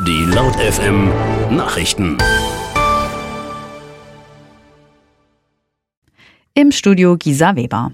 Die Laut FM Nachrichten. Im Studio Gisa Weber.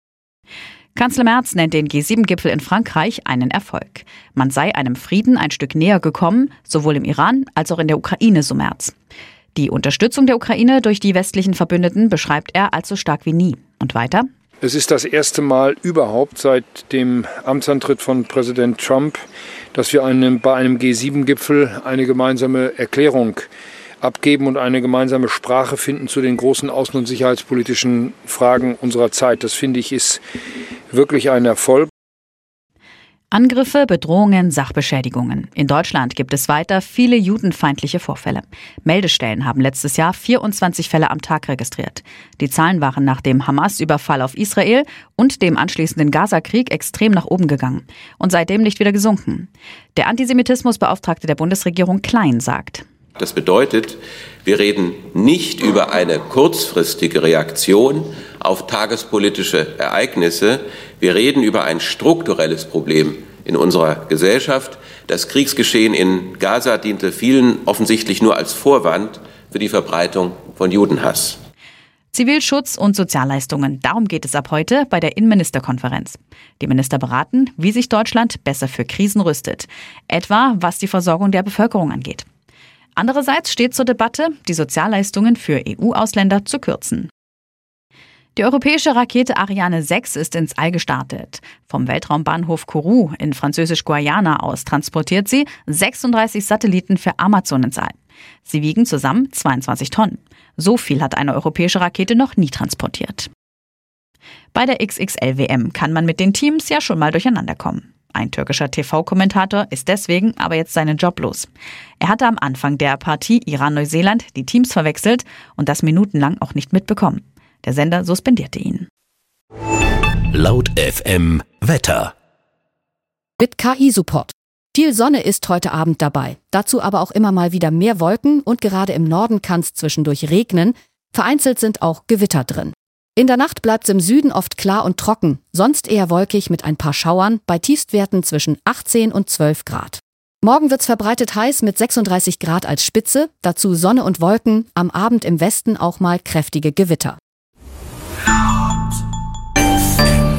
Kanzler Merz nennt den G7-Gipfel in Frankreich einen Erfolg. Man sei einem Frieden ein Stück näher gekommen, sowohl im Iran als auch in der Ukraine, so Merz. Die Unterstützung der Ukraine durch die westlichen Verbündeten beschreibt er als so stark wie nie. Und weiter: Es ist das erste Mal überhaupt seit dem Amtsantritt von Präsident Trump, dass wir bei einem G7-Gipfel eine gemeinsame Erklärung abgeben und eine gemeinsame Sprache finden zu den großen außen- und sicherheitspolitischen Fragen unserer Zeit. Das, finde ich, ist wirklich ein Erfolg. Angriffe, Bedrohungen, Sachbeschädigungen. In Deutschland gibt es weiter viele judenfeindliche Vorfälle. Meldestellen haben letztes Jahr 24 Fälle am Tag registriert. Die Zahlen waren nach dem Hamas-Überfall auf Israel und dem anschließenden Gaza-Krieg extrem nach oben gegangen und seitdem nicht wieder gesunken. Der Antisemitismusbeauftragte der Bundesregierung Klein sagt: Das bedeutet, wir reden nicht über eine kurzfristige Reaktion auf tagespolitische Ereignisse. Wir reden über ein strukturelles Problem in unserer Gesellschaft. Das Kriegsgeschehen in Gaza diente vielen offensichtlich nur als Vorwand für die Verbreitung von Judenhass. Zivilschutz und Sozialleistungen, darum geht es ab heute bei der Innenministerkonferenz. Die Minister beraten, wie sich Deutschland besser für Krisen rüstet, etwa was die Versorgung der Bevölkerung angeht. Andererseits steht zur Debatte, die Sozialleistungen für EU-Ausländer zu kürzen. Die europäische Rakete Ariane 6 ist ins All gestartet. Vom Weltraumbahnhof Kourou in Französisch-Guayana aus transportiert sie 36 Satelliten für Amazon ins All. Sie wiegen zusammen 22 Tonnen. So viel hat eine europäische Rakete noch nie transportiert. Bei der XXL-WM kann man mit den Teams ja schon mal durcheinander kommen. Ein türkischer TV-Kommentator ist deswegen aber jetzt seinen Job los. Er hatte am Anfang der Partie Iran-Neuseeland die Teams verwechselt und das minutenlang auch nicht mitbekommen. Der Sender suspendierte ihn. Laut FM Wetter. Mit KI-Support. Viel Sonne ist heute Abend dabei. Dazu aber auch immer mal wieder mehr Wolken und gerade im Norden kann es zwischendurch regnen. Vereinzelt sind auch Gewitter drin. In der Nacht bleibt es im Süden oft klar und trocken, sonst eher wolkig mit ein paar Schauern bei Tiefstwerten zwischen 18 und 12 Grad. Morgen wird's verbreitet heiß mit 36 Grad als Spitze, dazu Sonne und Wolken, am Abend im Westen auch mal kräftige Gewitter.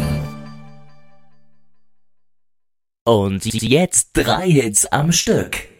Und jetzt 3 Hits am Stück.